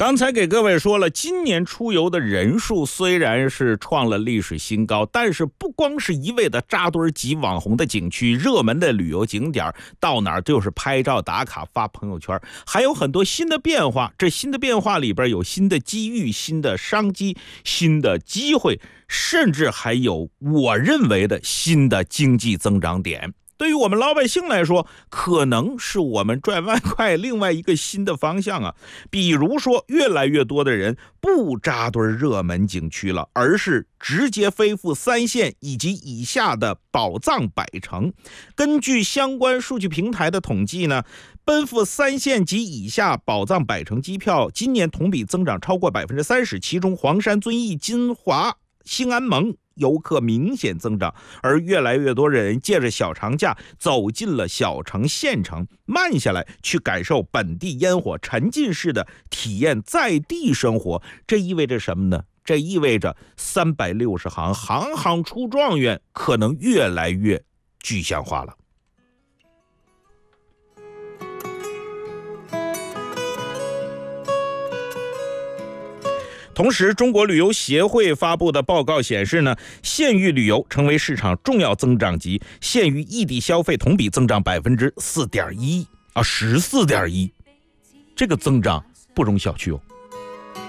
刚才给各位说了，今年出游的人数虽然是创了历史新高，但是不光是一味的扎堆挤网红的景区、热门的旅游景点，到哪儿就是拍照打卡发朋友圈，还有很多新的变化。这新的变化里边有新的机遇、新的商机、新的机会，甚至还有我认为的新的经济增长点。对于我们老百姓来说，可能是我们赚外快另外一个新的方向啊。比如说，越来越多的人不扎堆热门景区了，而是直接飞赴3线以及以下的宝藏百城。根据相关数据平台的统计呢，奔赴3线及以下宝藏百城机票今年同比增长超过 30%， 其中黄山、遵义、金华、兴安盟游客明显增长，而越来越多人借着小长假走进了小城县城，慢下来去感受本地烟火，沉浸式的体验在地生活。这意味着什么呢？这意味着360行，行行出状元，可能越来越具象化了。同时，中国旅游协会发布的报告显示呢，县域旅游成为市场重要增长极，县域异地消费同比增长 4.1%，14.1%，这个增长不容小觑哦。